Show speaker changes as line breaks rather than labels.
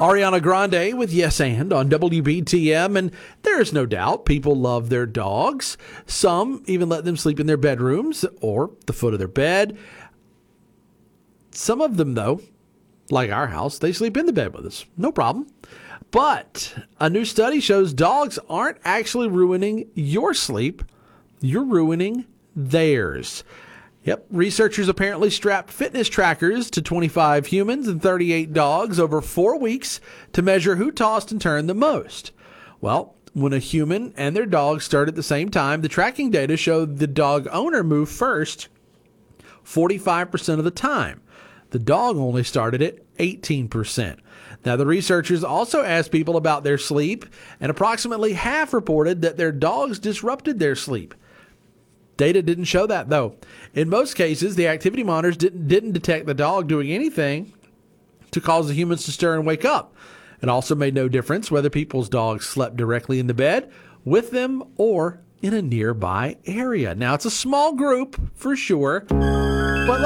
Ariana Grande with Yes And on WBTM, and there's no doubt people love their dogs. Some even let them sleep in their bedrooms or the foot of their bed. Some of them, though, like our house, they sleep in the bed with us. No problem. But a new study shows dogs aren't actually ruining your sleep. You're ruining theirs. Yep, researchers apparently strapped fitness trackers to 25 humans and 38 dogs over 4 weeks to measure who tossed and turned the most. Well, when a human and their dog start at the same time, the tracking data showed the dog owner moved first 45% of the time. The dog only started at 18%. Now, the researchers also asked people about their sleep, and approximately half reported that their dogs disrupted their sleep. Data didn't show that, though. In most cases, the activity monitors didn't detect the dog doing anything to cause the humans to stir and wake up. It also made no difference whether people's dogs slept directly in the bed, with them, or in a nearby area. Now, it's a small group, for sure, but